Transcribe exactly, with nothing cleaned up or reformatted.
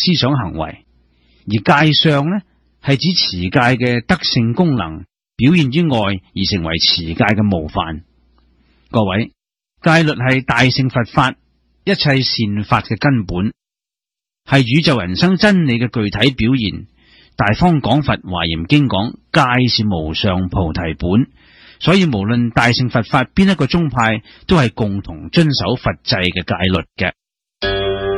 思想行為，而戒相呢係指持戒嘅德性功能表現之外而成為持戒嘅模範。各位，戒律係大乘佛法一切善法嘅根本，係宇宙人生真理嘅具體表現。大方廣佛華嚴經講，戒是無上菩提本，所以無論大乘佛法邊一個宗派，都係共同遵守佛制嘅戒律嘅。